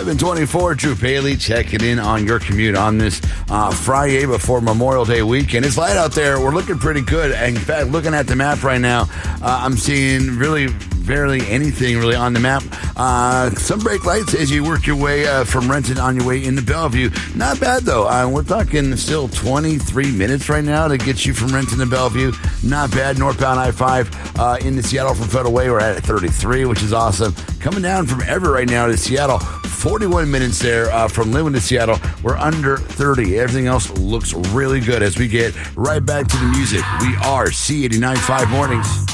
724, Drew Bailey checking in on your commute on this Friday before Memorial Day weekend. It's light out there. We're looking pretty good. In fact, looking at the map right now, I'm seeing really barely anything really on the map. Some brake lights as you work your way from Renton on your way into Bellevue. Not bad, though. We're talking still 23 minutes right now to get you from Renton to Bellevue. Not bad. Northbound I-5 into Seattle from Federal Way. We're at 33, which is awesome. Coming down from Everett right now to Seattle. 41 minutes there from Linwood to Seattle. We're under 30. Everything else looks really good as we get right back to the music. We are C89.5 Mornings.